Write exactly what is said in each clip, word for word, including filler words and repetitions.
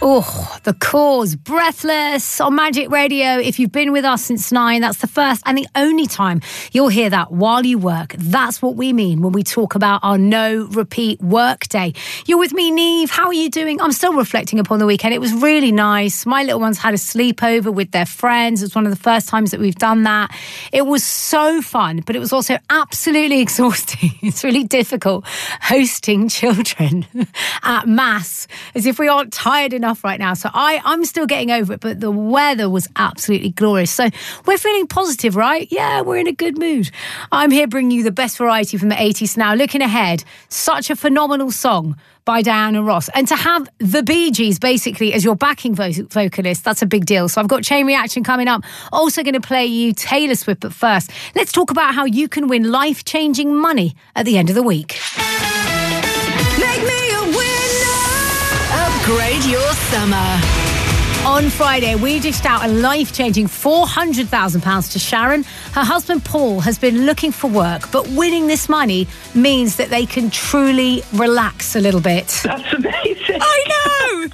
Oh, The Cause, Breathless on Magic Radio. If you've been with us since nine, that's the first and the only time you'll hear that while you work. That's what we mean when we talk about our no repeat work day. You're with me, Neve. How are you doing? I'm still reflecting upon the weekend. It was really nice. My little ones had a sleepover with their friends. It was one of the first times that we've done that. It was so fun, but it was also absolutely exhausting. It's really difficult hosting children at mass, as if we aren't tired enough right now. So I, I'm still getting over it, but the weather was absolutely glorious. So we're feeling positive, right? Yeah, we're in a good mood. I'm here bringing you the best variety from the eighties now. Looking ahead, such a phenomenal song by Diana Ross. And to have the Bee Gees basically as your backing vo- vocalist, that's a big deal. So I've got Chain Reaction coming up. Also going to play you Taylor Swift. But first, let's talk about how you can win life-changing money at the end of the week. Make me a winner. Upgrade your summer. On Friday, we dished out a life-changing four hundred thousand pounds to Sharon. Her husband, Paul, has been looking for work, but winning this money means that they can truly relax a little bit. That's amazing. I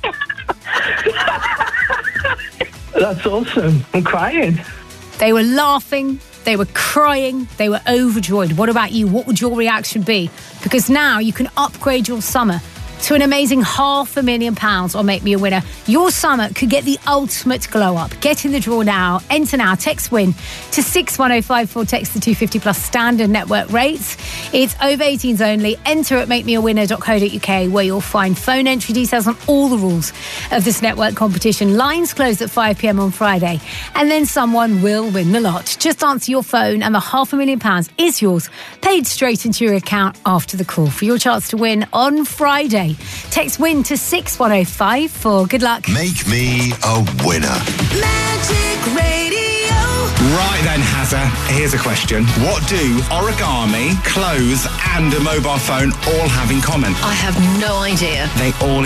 know. That's awesome. I'm crying. They were laughing, they were crying, they were overjoyed. What about you? What would your reaction be? Because now you can upgrade your summer to an amazing half a million pounds on Make Me a Winner. Your summer could get the ultimate glow up. Get in the draw now. Enter now. Text WIN to six one oh five four. Text the two fifty plus standard network rates. It's over eighteens only. Enter at make me a winner dot co dot uk, where you'll find phone entry details on all the rules of this network competition. Lines close at five p.m. on Friday, and then someone will win the lot. Just answer your phone and the half a million pounds is yours, paid straight into your account after the call. For your chance to win on Friday, text WIN to six one oh five four. Good luck. Make me a winner. Magic Radio. Right then, Hazza, here's a question. What do origami, clothes and a mobile phone all have in common? I have no idea. They all